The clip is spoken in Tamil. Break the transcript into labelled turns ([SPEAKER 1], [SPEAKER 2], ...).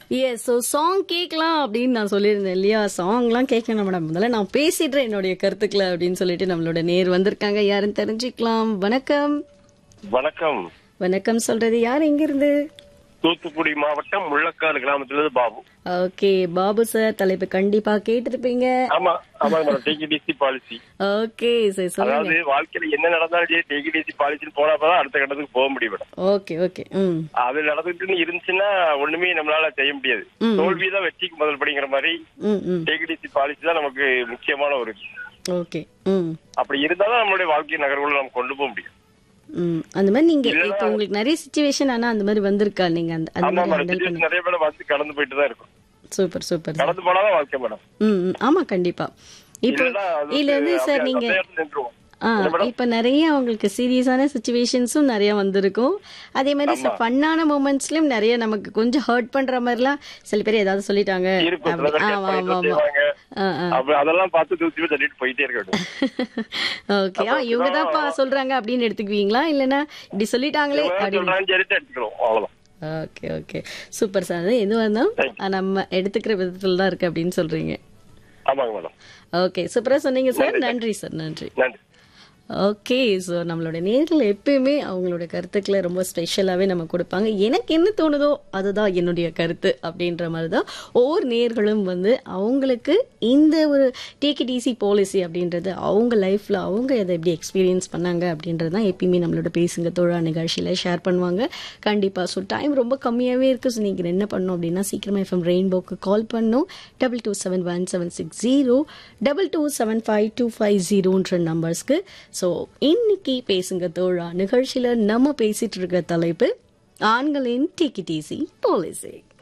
[SPEAKER 1] எஸ். ஸோ சாங் கேட்கலாம் அப்படின்னு நான் சொல்லியிருந்தேன் இல்லையா? சாங்லாம் கேட்கணும் மேடம். முதல்ல நான் பேசிடுறேன் என்னுடைய கருத்துக்களை அப்படின்னு சொல்லிட்டு நம்மளோட நேர் வந்திருக்காங்க. யாருன்னு தெரிஞ்சுக்கலாம். வணக்கம்.
[SPEAKER 2] வணக்கம்.
[SPEAKER 1] வணக்கம் சொல்றது யார், எங்கிருந்து?
[SPEAKER 2] தூத்துக்குடி மாவட்டம் முள்ளக்காடு கிராமத்திலிருந்து பாபு.
[SPEAKER 1] ஓகே பாபு சார், தலைப்பு கண்டிப்பா கேட்டிருப்பீங்க.
[SPEAKER 2] ஆமா ஆமா மேடம், டிகிடிசி பாலிசி.
[SPEAKER 1] ஓகே சார் சொல்லுங்க.
[SPEAKER 2] அதாவது வாழ்க்கையில என்ன நடந்தாலும் டிகிடிசி பாலிசி போனாதான் அடுத்த கட்டத்துக்கு போக முடியும் மேடம்.
[SPEAKER 1] Okay okay.
[SPEAKER 2] அது நடந்துட்டு இருந்துச்சுன்னா ஒண்ணுமே நம்மளால செய்ய முடியாது. தோல்விதான் வெற்றிக்கு முதல் படிங்கிற மாதிரி டிகிடிசி பாலிசி தான் நமக்கு முக்கியமான ஒரு.
[SPEAKER 1] ஓகே.
[SPEAKER 2] அப்படி இருந்தாலும் நம்மளுடைய வாழ்க்கை நகர்வுகளை நம்ம கொண்டு போக முடியும்.
[SPEAKER 1] அந்த மாதிரி நீங்க இப்ப உங்களுக்கு நிறைய சிச்சுவேஷன் ஆனா அந்த மாதிரி வந்திருக்கா? நீங்க
[SPEAKER 2] நிறைய பேர் வந்து கடந்து போயிட்டு தான் இருக்கும்.
[SPEAKER 1] Super super.
[SPEAKER 2] கடந்து போனாதான் வாழ்க்கை மேடம்.
[SPEAKER 1] ஆமா கண்டிப்பா. இப்போ இதுல வந்து சார் நீங்க இப்ப நிறைய உங்களுக்கு சீரியஸான சிச்சுவேஷன்ஸும் நிறைய வந்திருக்கும். அதே மாதிரி ஃபன்னான மூமெண்ட்ஸ்லயும் நிறைய நமக்கு கொஞ்சம் ஹர்ட் பண்ற மாதிரி எல்லாம் சில பேர் ஏதாவது சொல்லிட்டாங்க.
[SPEAKER 2] அதெல்லாம் பார்த்து தூக்கி தள்ளிட்டு போயிட்டே இருக்க.
[SPEAKER 1] ஓகே, இவங்க தான் சொல்றாங்க அப்படின்னு எடுத்துக்குவீங்களா, இல்லன்னா இப்படி சொல்லிட்டாங்களே அப்படின்னு
[SPEAKER 2] எடுத்துக்கிறோம், அவ்வளவுதான்.
[SPEAKER 1] Okay okay super sir. அது எதுவாக இருந்தாலும் நம்ம எடுத்துக்கிற விதத்துல தான் இருக்கு அப்படின்னு சொல்றீங்க.
[SPEAKER 2] ஆமாங்க மேடம்.
[SPEAKER 1] ஓகே சூப்பரா சொன்னீங்க சார். நன்றி சார். நன்றி. ஓகே. ஸோ நம்மளோட நேரில் எப்பயுமே அவங்களோட கருத்துக்களை ரொம்ப ஸ்பெஷலாகவே நம்ம கொடுப்பாங்க. எனக்கு என்ன தோணுதோ அதுதான் என்னுடைய கருத்து அப்படின்ற மாதிரி தான் ஒவ்வொரு நேர்களும் வந்து அவங்களுக்கு இந்த ஒரு டேக் இட் ஈஸி பாலிசி அப்படின்றது அவங்க லைஃப்பில் அவங்க அதை எப்படி எக்ஸ்பீரியன்ஸ் பண்ணாங்க அப்படின்றது தான் எப்பயுமே நம்மளோட பேசுங்க தோழா நிகழ்ச்சியில் ஷேர் பண்ணுவாங்க. கண்டிப்பாக. ஸோ டைம் ரொம்ப கம்மியாகவே இருக்குது. ஸோ நீங்கள் என்ன பண்ணணும் அப்படின்னா சீக்கிரமாக FM ரெயின்போக்கு கால் பண்ணணும். 227176 227525 நம்பர்ஸ்க்கு. ஸோ இன்னைக்கு பேசுங்க தோழா நிகழ்ச்சியில நம்ம பேசிட்டு இருக்கிற தலைப்பு ஆண்களின் டேக் இட் ஈஸி பாலிசி.